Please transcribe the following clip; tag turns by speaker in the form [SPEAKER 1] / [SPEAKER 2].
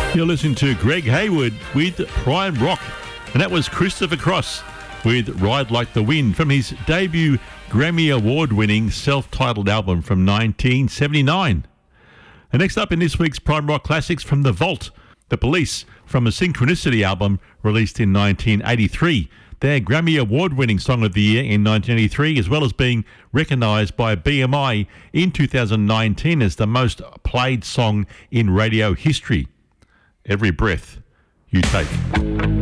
[SPEAKER 1] You're listening to Greg Hayward with Prime Rock, and that was Christopher Cross with Ride Like the Wind from his debut Grammy Award-winning self-titled album from 1979. And next up in this week's Prime Rock Classics from The Vault, The Police from a Synchronicity album released in 1983. Their Grammy Award-winning Song of the Year in 1983, as well as being recognised by BMI in 2019 as the most played song in radio history. Every breath you take.